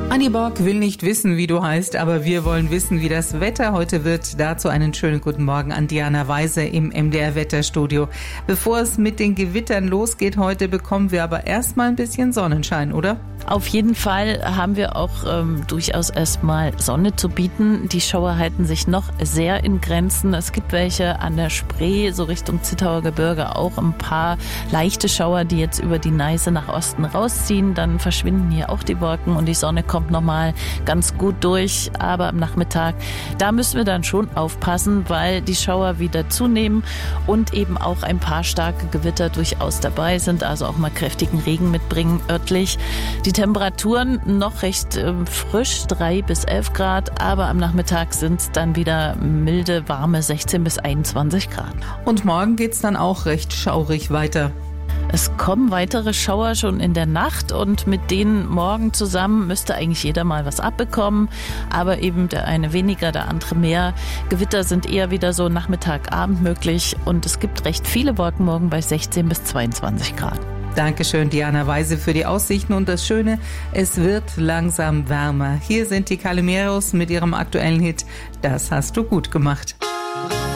Annie Borg will nicht wissen, wie du heißt, aber wir wollen wissen, wie das Wetter heute wird. Dazu einen schönen guten Morgen an Diana Weise im MDR-Wetterstudio. Bevor es mit den Gewittern losgeht heute, bekommen wir aber erstmal ein bisschen Sonnenschein, oder? Auf jeden Fall haben wir auch durchaus erstmal Sonne zu bieten. Die Schauer halten sich noch sehr in Grenzen. Es gibt welche an der Spree, so Richtung Zittauer Gebirge, auch ein paar leichte Schauer, die jetzt über die Neiße nach Osten rausziehen. Dann verschwinden hier auch die Wolken und die Sonne kommt nochmal ganz gut durch. Aber am Nachmittag, da müssen wir dann schon aufpassen, weil die Schauer wieder zunehmen und eben auch ein paar starke Gewitter durchaus dabei sind, also auch mal kräftigen Regen mitbringen örtlich. Die Temperaturen noch recht frisch, 3 bis 11 Grad, aber am Nachmittag sind es dann wieder milde, warme 16 bis 21 Grad. Und morgen geht's dann auch recht schaurig weiter. Es kommen weitere Schauer schon in der Nacht und mit denen morgen zusammen müsste eigentlich jeder mal was abbekommen, aber eben der eine weniger, der andere mehr. Gewitter sind eher wieder so Nachmittag, Abend möglich und es gibt recht viele Wolken morgen bei 16 bis 22 Grad. Dankeschön, Diana Weise, für die Aussichten und das Schöne, es wird langsam wärmer. Hier sind die Calimeros mit ihrem aktuellen Hit. Das hast du gut gemacht.